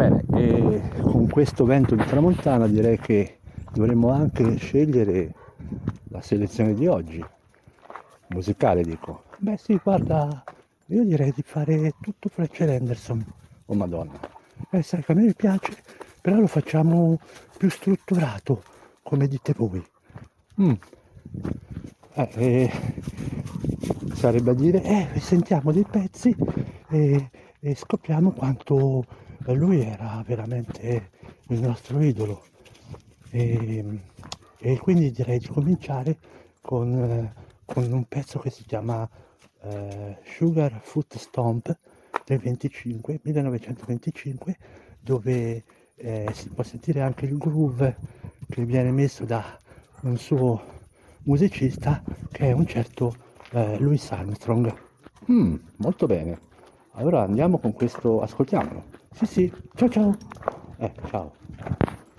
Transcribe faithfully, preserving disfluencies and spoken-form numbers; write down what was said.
Bene, e con questo vento di tramontana direi che dovremmo anche scegliere la selezione di oggi, musicale dico. Beh sì, guarda, io direi di fare tutto Fletcher Henderson. Oh Madonna. Eh sai che a me piace, però lo facciamo più strutturato, come dite voi. Mm. Eh, eh, sarebbe a dire, eh, sentiamo dei pezzi e, e scopriamo quanto lui era veramente il nostro idolo. E, e quindi direi di cominciare con, eh, con un pezzo che si chiama eh, Sugar Foot Stomp del venticinque, millenovecentoventicinque, dove eh, si può sentire anche il groove che viene messo da un suo musicista che è un certo eh, Louis Armstrong. Mm, molto bene. Allora andiamo con questo, ascoltiamolo. Sì, sì, ciao ciao. Eh, ciao.